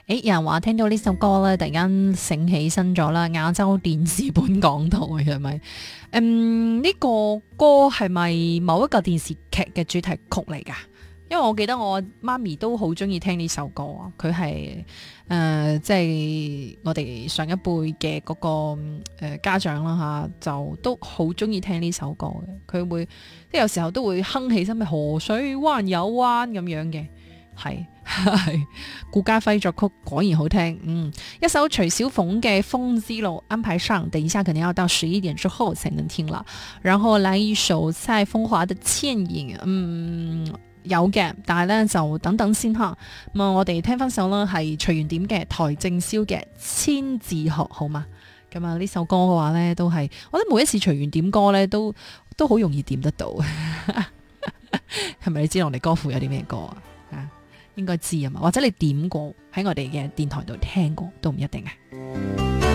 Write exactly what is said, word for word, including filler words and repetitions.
誒，有人話聽到呢首歌咧，突然間醒起身咗啦，亞洲電視本港台係咪？嗯，呢、個歌係咪某一個電視劇嘅主題曲嚟㗎？因為我記得我媽咪都好中意聽呢首歌啊，佢係誒即係我哋上一輩嘅嗰個誒、呃、家長啦吓，就都好中意聽呢首歌嘅。佢會即係有時候都會哼起身咩河水彎有彎咁樣嘅，係係顧嘉輝作曲，果然好聽。嗯，一首徐小鳳嘅《風之路》安排上，等一下可能要到十一點之後才能聽啦。然後來一首蔡楓華的《倩影》，嗯。有嘅，但係咧就等等先吓。咁啊，我哋聽翻首啦，係隨緣點嘅邰正宵嘅《千字學》好嘛？咁啊，呢首歌嘅話咧，都係我覺得每一次隨緣點歌咧，都都好容易點得到。係咪你知道我哋歌庫有啲咩歌啊？啊，應該知啊嘛，或者你點過喺我哋嘅電台度聽過都唔一定啊。